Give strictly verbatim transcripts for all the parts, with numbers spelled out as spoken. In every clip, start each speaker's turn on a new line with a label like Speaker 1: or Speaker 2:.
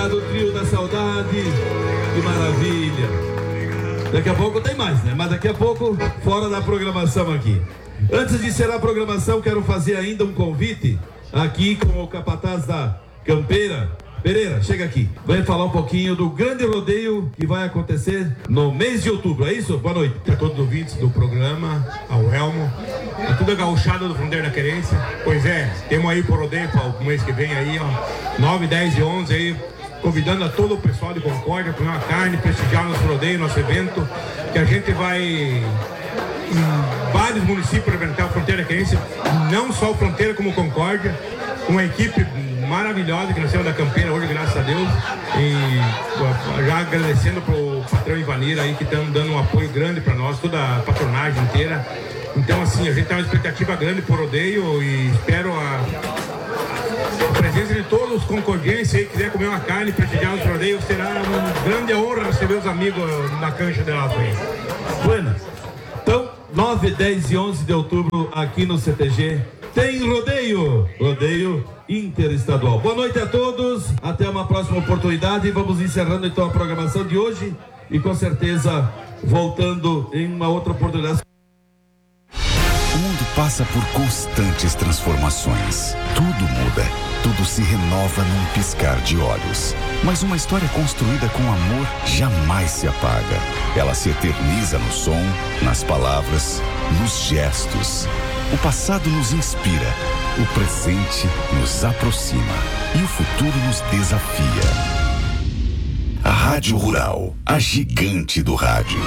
Speaker 1: Obrigado, trio da saudade. Que maravilha. Daqui a pouco tem mais, né? Mas daqui a pouco, fora da programação aqui. Antes de encerrar a programação, quero fazer ainda um convite aqui com o capataz da Campeira. Pereira, chega aqui. Vai falar um pouquinho do grande rodeio que vai acontecer no mês de outubro, é isso? Boa noite.
Speaker 2: A todos os ouvintes do programa, ao Elmo, a toda a gauchada do Fronteira da Querência. Pois é, temos aí pro rodeio para o mês que vem aí, ó, nove, dez e onze aí, convidando a todo o pessoal de Concórdia a comer uma carne, prestigiar nosso rodeio, nosso evento, que a gente vai em vários municípios representar a Fronteira da Querência, não só a Fronteira como Concórdia, uma equipe maravilhosa que nasceu da Campeira hoje, graças a Deus, e já agradecendo pro patrão Ivanir aí que estão dando um apoio grande para nós, toda a patronagem inteira. Então assim, a gente tem uma expectativa grande pro rodeio e espero a, a presença de todos os concordienses aí que quiser comer uma carne, prestigiar o rodeio, será uma grande honra receber os amigos na cancha de lá aí.
Speaker 1: Bueno, então nove, dez e onze de outubro aqui no C T G tem rodeio, rodeio interestadual. Boa noite a todos, até uma próxima oportunidade. Vamos encerrando então a programação de hoje e com certeza voltando em uma outra oportunidade.
Speaker 3: O mundo passa por constantes transformações. Tudo muda, tudo se renova num piscar de olhos. Mas uma história construída com amor jamais se apaga. Ela se eterniza no som, nas palavras, nos gestos. O passado nos inspira, o presente nos aproxima e o futuro nos desafia. A Rádio Rural, a gigante do rádio.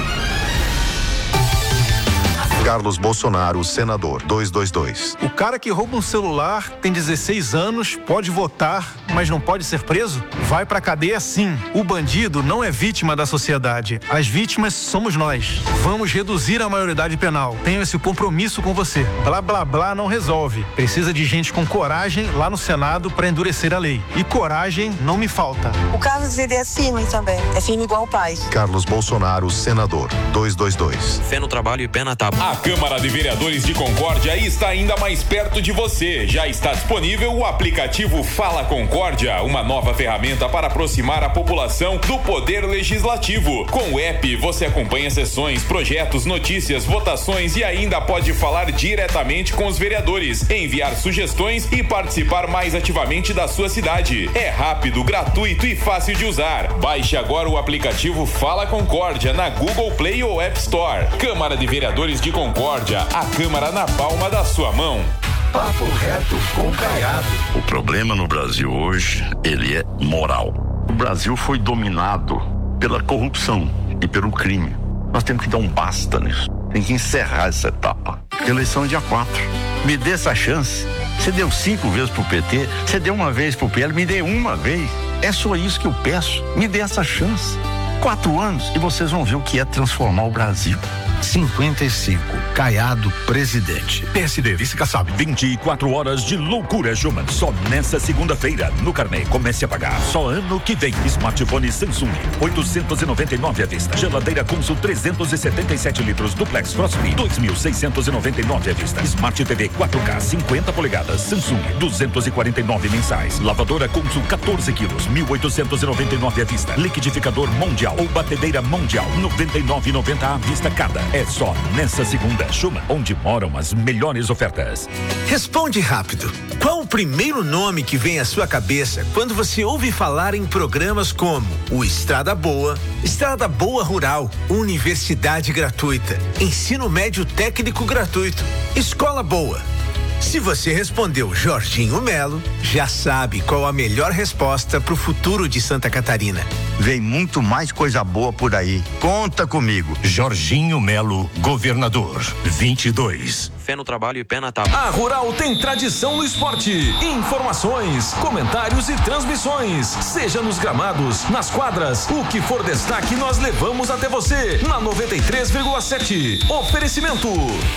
Speaker 4: Carlos Bolsonaro, senador, duzentos e vinte e dois.
Speaker 5: O cara que rouba um celular tem dezesseis anos, pode votar, mas não pode ser preso? Vai pra cadeia sim. O bandido não é vítima da sociedade. As vítimas somos nós. Vamos reduzir a maioridade penal. Tenho esse compromisso com você. Blá, blá, blá não resolve. Precisa de gente com coragem lá no Senado pra endurecer a lei. E coragem não me falta.
Speaker 6: O Carlos, ele é firme também. É firme igual o pai.
Speaker 4: Carlos Bolsonaro, senador, duzentos e vinte e dois.
Speaker 7: Fé no trabalho e pé na tábua.
Speaker 8: A Câmara de Vereadores de Concórdia está ainda mais perto de você. Já está disponível o aplicativo Fala Concórdia, uma nova ferramenta para aproximar a população do poder legislativo. Com o app, você acompanha sessões, projetos, notícias, votações e ainda pode falar diretamente com os vereadores, enviar sugestões e participar mais ativamente da sua cidade. É rápido, gratuito e fácil de usar. Baixe agora o aplicativo Fala Concórdia na Google Play ou App Store. Câmara de Vereadores de Concórdia, a Câmara na palma da sua mão.
Speaker 3: Papo reto com Caiado.
Speaker 9: O problema no Brasil hoje, ele é moral. O Brasil foi dominado pela corrupção e pelo crime. Nós temos que dar um basta nisso. Tem que encerrar essa etapa. Eleição é dia quatro. Me dê essa chance. Você deu cinco vezes pro P T, você deu uma vez pro P L, me dê uma vez. É só isso que eu peço. Me dê essa chance. Quatro anos e vocês vão ver o que é transformar o Brasil.
Speaker 10: cinquenta e cinco, Caiado, presidente.
Speaker 11: P S D Vice Kassab, vinte e quatro horas de loucura, Schumann. Só nessa segunda-feira, no Carnê, comece a pagar. Só ano que vem. Smartphone Samsung, oitocentos e noventa e nove à vista. Geladeira Consul, trezentos e setenta e sete litros. Duplex Frost Free, dois mil seiscentos e noventa e nove à vista. Smart T V quatro K, cinquenta polegadas. Samsung, duzentos e quarenta e nove mensais. Lavadora Consul, quatorze quilos, mil oitocentos e noventa e nove à vista. Liquidificador Mundial ou batedeira Mundial, noventa e nove e noventa à vista cada. É só nessa segunda, Schumann, onde moram as melhores ofertas.
Speaker 10: Responde rápido. Qual o primeiro nome que vem à sua cabeça quando você ouve falar em programas como o Estrada Boa, Estrada Boa Rural, Universidade Gratuita, Ensino Médio Técnico Gratuito, Escola Boa? Se você respondeu Jorginho Melo, já sabe qual a melhor resposta para o futuro de Santa Catarina.
Speaker 9: Vem muito mais coisa boa por aí. Conta comigo.
Speaker 11: Jorginho Melo, governador, vinte e dois.
Speaker 7: Fé no trabalho e pé na tábua.
Speaker 12: A Rural tem tradição no esporte. Informações, comentários e transmissões. Seja nos gramados, nas quadras, o que for destaque nós levamos até você. Na noventa e três vírgula sete. Oferecimento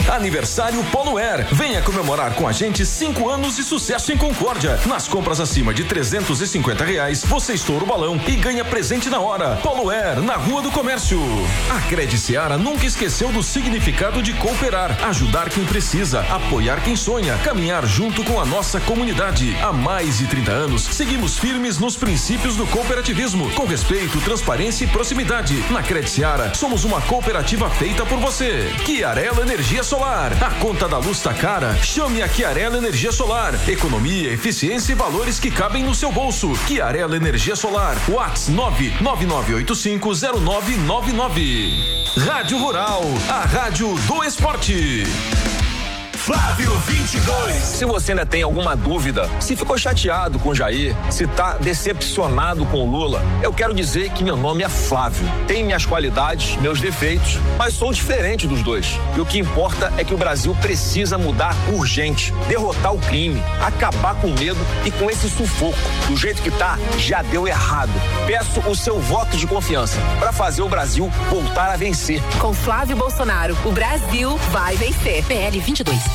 Speaker 12: Aniversário Polo Air. Venha comemorar com a gente cinco anos de sucesso em Concórdia. Nas compras acima de trezentos e cinquenta reais, você estoura o balão e ganha presente na hora. Polo Air, na Rua do Comércio. A Cred Seara nunca esqueceu do significado de cooperar, ajudar quem precisa, apoiar quem sonha, caminhar junto com a nossa comunidade. Há mais de trinta anos, seguimos firmes nos princípios do cooperativismo, com respeito, transparência e proximidade. Na Cred Seara, somos uma cooperativa feita por você. Chiarello Energia Solar. A conta da luz tá cara? Chame a Chiarello Energia Solar. Economia, eficiência e valores que cabem no seu bolso. Chiarello Energia Solar. WhatsApp nove nove nove oito cinco zero nove nove nove. Rádio Rural, a rádio do esporte.
Speaker 13: Flávio vinte e dois. Se você ainda tem alguma dúvida, se ficou chateado com o Jair, se tá decepcionado com o Lula, eu quero dizer que meu nome é Flávio. Tenho minhas qualidades, meus defeitos, mas sou diferente dos dois. E o que importa é que o Brasil precisa mudar urgente, derrotar o crime, acabar com o medo e com esse sufoco. Do jeito que tá, já deu errado. Peço o seu voto de confiança para fazer o Brasil voltar a vencer.
Speaker 14: Com Flávio Bolsonaro, o Brasil vai vencer. P L vinte e dois.